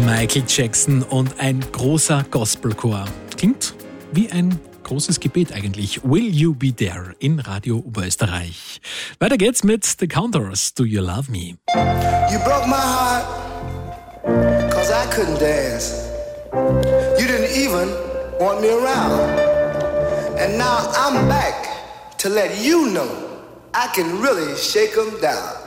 Michael Jackson und ein großer Gospelchor. Klingt wie ein großes Gebet eigentlich. Will You Be There in Radio Oberösterreich. Weiter geht's mit The Counters, Do You Love Me? You broke my heart, cause I couldn't dance. You didn't even want me around. And now I'm back to let you know I can really shake 'em down.